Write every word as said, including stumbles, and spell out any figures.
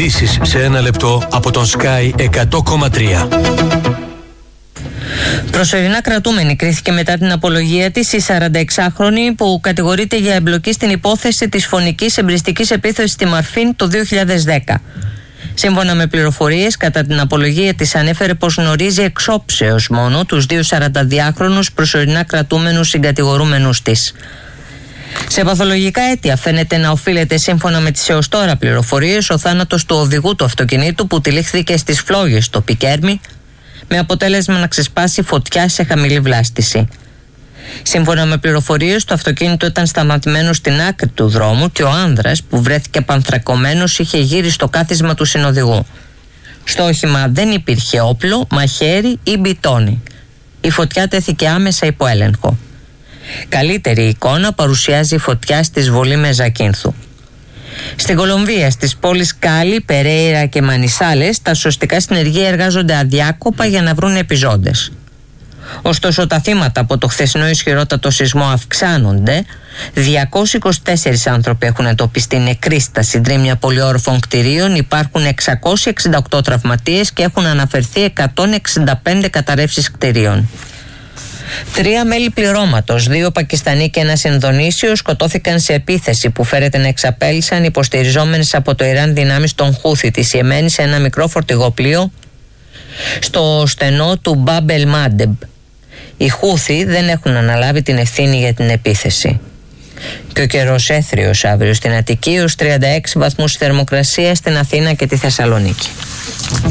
Ειδήσεις σε ένα λεπτό από τον Sky εκατό κόμμα τρία. Προσωρινά κρατούμενη κρίθηκε μετά την απολογία της η σαρανταεξάχρονη που κατηγορείται για εμπλοκή στην υπόθεση της φωνικής εμπριστικής επίθεσης στη Μαρφίν το δύο χιλιάδες δέκα. Σύμφωνα με πληροφορίες, κατά την απολογία της ανέφερε πως γνωρίζει εξόψεως μόνο τους δύο σαρανταδυάχρονους προσωρινά κρατούμενους συγκατηγορούμενους της. Σε παθολογικά αίτια φαίνεται να οφείλεται, σύμφωνα με τις έως τώρα πληροφορίες, ο θάνατος του οδηγού του αυτοκινήτου που τυλίχθηκε στις φλόγες στο Πικέρμι, με αποτέλεσμα να ξεσπάσει φωτιά σε χαμηλή βλάστηση. Σύμφωνα με πληροφορίες, το αυτοκίνητο ήταν σταματημένο στην άκρη του δρόμου και ο άνδρας που βρέθηκε πανθρακωμένος είχε γύρει στο κάθισμα του συνοδηγού. Στο όχημα δεν υπήρχε όπλο, μαχαίρι ή μπιτόνι. Η φωτιά τέθηκε άμεσα υπό έλεγχο. Καλύτερη εικόνα παρουσιάζει η φωτιά στη εισβολή Μεζακίνθου. Στην Κολομβία, στις πόλεις Κάλι, Περέιρα και Μανισάλες, τα σωστικά συνεργεία εργάζονται αδιάκοπα για να βρουν επιζώντες. Ωστόσο, τα θύματα από το χθεσινό ισχυρότατο σεισμό αυξάνονται. διακόσιοι είκοσι τέσσερις άνθρωποι έχουν εντοπιστεί νεκροί στα συντρίμμια πολυόροφων κτηρίων, υπάρχουν εξακόσιοι εξήντα οκτώ τραυματίες και έχουν αναφερθεί εκατόν εξήντα πέντε καταρρεύσεις κτηρίων. Τρία μέλη πληρώματος, δύο Πακιστανοί και ένας Ινδονήσιος, σκοτώθηκαν σε επίθεση που φέρεται να εξαπέλυσαν υποστηριζόμενες από το Ιράν δυνάμεις των Χούθι της Ιεμένη σε ένα μικρό φορτηγό πλοίο στο στενό του Μπαμπ ελ Μάντεμπ. Οι Χούθι δεν έχουν αναλάβει την ευθύνη για την επίθεση. Και ο καιρός έθριος αύριο στην Αττική, ως τριάντα έξι βαθμούς θερμοκρασία στην Αθήνα και τη Θεσσαλονίκη.